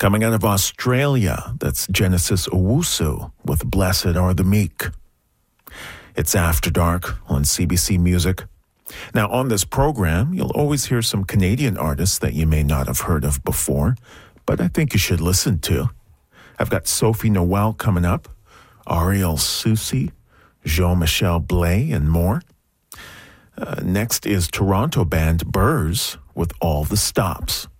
Coming out of Australia, that's Genesis Owusu with Blessed Are the Meek. It's After Dark on CBC Music. Now, on this program, you'll always hear some Canadian artists that you may not have heard of before, but I think you should listen to. I've got Sophie Noel coming up, Ariel Soucy, Jean-Michel Blais, and more. Next is Toronto band Burrs with All the Stops.